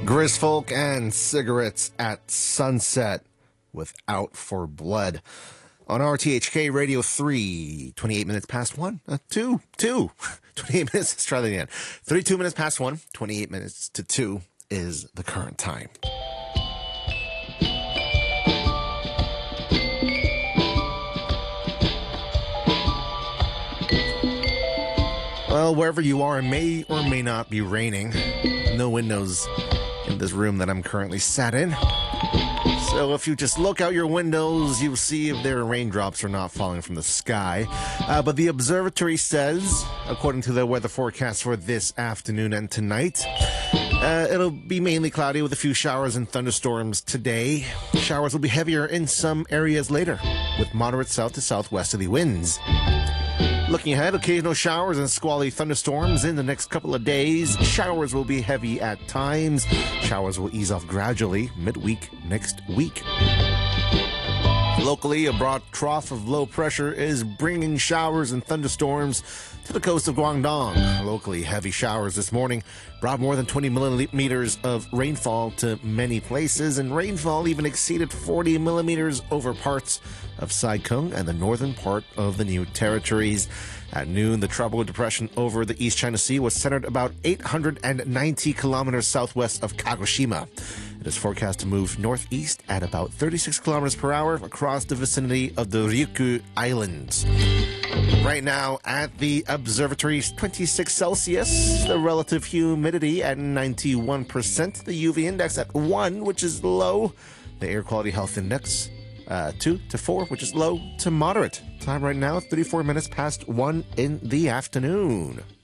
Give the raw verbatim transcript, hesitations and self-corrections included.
Grisfolk and Cigarettes at Sunset with Out for Blood. On R T H K Radio three, twenty-eight minutes past one, uh, two, two, twenty-eight minutes, let's try that again. thirty-two minutes past one, twenty-eight minutes to two is the current time. Well, wherever you are, it may or may not be raining. No windows in this room that I'm currently sat in. So if you just look out your windows, you'll see if there are raindrops or not falling from the sky. Uh, but the observatory says, according to the weather forecast for this afternoon and tonight, uh, it'll be mainly cloudy with a few showers and thunderstorms today. Showers will be heavier in some areas later, with moderate south to southwesterly winds. Looking ahead, occasional showers and squally thunderstorms in the next couple of days. Showers will be heavy at times. Showers will ease off gradually midweek next week. Locally, a broad trough of low pressure is bringing showers and thunderstorms to the coast of Guangdong. Locally, heavy showers this morning brought more than twenty millimeters of rainfall to many places, and rainfall even exceeded forty millimeters over parts of Sai Kung and the northern part of the New Territories. At noon, the tropical depression over the East China Sea was centered about eight hundred ninety kilometers southwest of Kagoshima. It is forecast to move northeast at about thirty-six kilometers per hour across the vicinity of the Ryukyu Islands. Right now at the observatory, twenty-six Celsius, the relative humidity at ninety-one percent, the U V index at one, which is low, the air quality health index uh, two to four, which is low to moderate. Time right now, thirty-four minutes past one in the afternoon.